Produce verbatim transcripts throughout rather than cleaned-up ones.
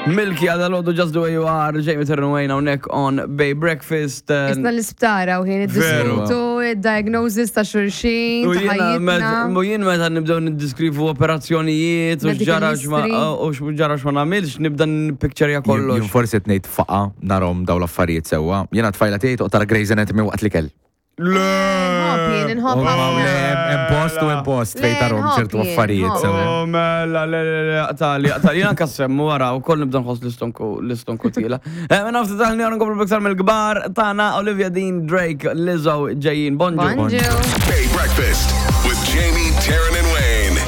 Milky għadal-għoddu Just the Way You Are, Jamie Taryn Wayne hawnhekk on Bay Breakfast. Isna l-isptara u ħin id-diskutu, id-diagnosis ta' xulxin, ta' ħajjitna. U jien meta nibdew niddiskrivu operazzjonijiet u x'ġarax ma nagħmilx, nibda n-pictureja kollox. Jien forsi qed ngħid faqa narhom dawn l-affarijiet sewwa. Jiena tfajla tiegħi toqgħod Grey's Anatomy waqt li kell. Le! Inħobb Impost u impost fejn tarhom ċertu affarijiet sewwa. Oh, mela, le, le, le, għatali, għatali, jena nkassem, wara, u koll nibdan nħoss l-istonku tila. Minna ftit taħni għan nkomplu b'iktar mill-gbar, tana Olivia Dean, Drake, Lizzo, ġejjin, bonġu. Bonġu. Bay Breakfast with Jamie, Taryn and Wayne.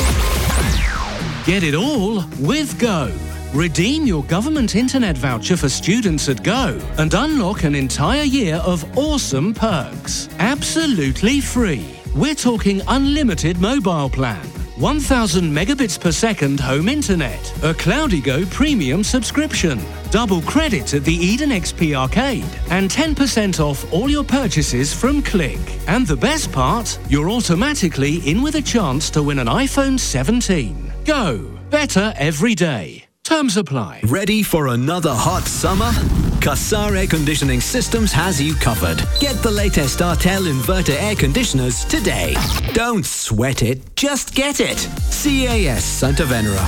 Get it all with Go. Redeem your government internet voucher for students at Go and unlock an entire year of awesome perks. Absolutely free. We're talking unlimited mobile plan, one thousand megabits per second home internet, a CloudyGo premium subscription, double credit at the Eden X P arcade, and ten percent off all your purchases from Click. And the best part, you're automatically in with a chance to win an iPhone seventeen. Go. Better every day. Terms apply. Ready for another hot summer? Qassar Air Conditioning Systems has you covered. Get the latest Artel inverter air conditioners today. Don't sweat it, just get it. C A S Santa Venera.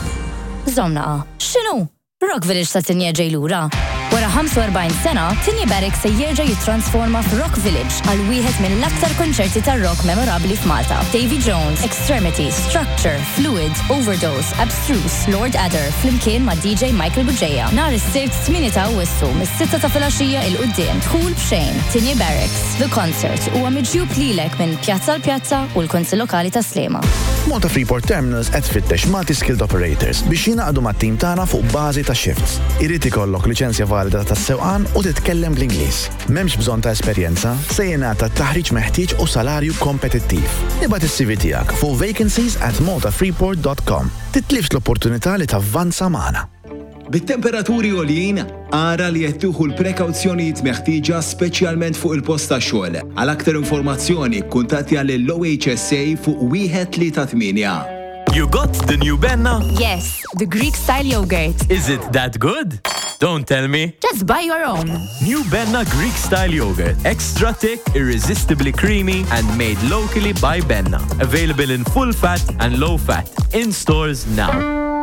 Zomna, xinu? Rock Village ta' Tinja ġejlura. Wara ħamsa u erbgħin sena, Tinja Barracks se jerġa' jittransforma f'Rock Village għal wieħed minn l-aktar konċerti tar-rock memorabbli f'Malta. Davy Jones, Extremity, Structure, Fluid, Overdose, Abstruse, Lord Adder, flimkien ma' D J Michael Buġeja. Nhar is-sibt tmien ta' Awwissu mis-sitta ta' filgħaxija il quddiem. Dħul b'xejn. Tinja Barracks, The Concert huwa miġjub lilek minn pjazza l pjazza u l-Kunsill Lokali ta' Slema. Malta Freeport Terminals qed tfittex multi-skilled operators biex jingħaqdu mat-tim tagħna fuq bażi ta' shifts. Irid ikollok liċenzja valida tas-sewqan u titkellem bl-Ingliż. M'hemmx bżonn ta' esperjenza, se jingħata taħriġ meħtieġ u salarju kompetittiv. Ibgħat is-C V tiegħek fuq vacancies at malta freeport dot com. Titlifx l-opportunità li tavvanza magħna. Bit-temperaturi għoljin, ara li qed tieħu l-prekawzjonijiet meħtieġa speċjalment fuq il-post tax-xogħol. Għal aktar informazzjoni kuntattja lill-O H S A fuq wieħed tlieta tminja. You got the new Benna? Yes, the Greek-style yogurt. Is it that good? Don't tell me. Just buy your own. New Benna Greek-style yogurt. Extra thick, irresistibly creamy, and made locally by Benna. Available in full fat and low fat. In stores now.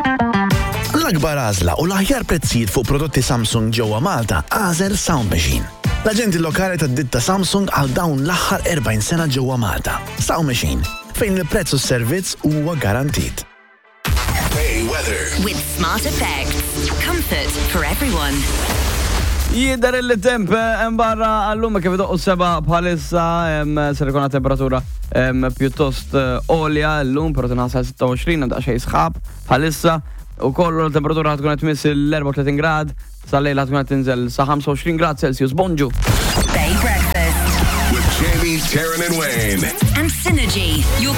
L-akbar għażla u l-aħjar prezzijiet fuq prodotti Samsung ġewwa Malta għażel Sound Machine. L-aġenti lokali tad-ditta Samsung għal dawn l-aħħar erbgħin sena ġewwa Malta. Sound Machine, fejn il-prezz u s-servizz huwa garantit. Bay weather. With Smart Effects. Comfort for everyone. Jidher il-temp barra għallum kif doqqu seba bħalissa ser ikun temperatura pjuttost olja llum, però tinħassal sitta u għoxrin għandha xejn sħab bħalissa. U kollu l-temperatura ħatkun qed tmiss l-erba' u tletin grad, sal-lejl ħatkun qed tinżel sa ħamsa u għoxrin grad Celsius. Bonġu. Bay Breakfast With Jamie, Taryn and Wayne. and Synergy, your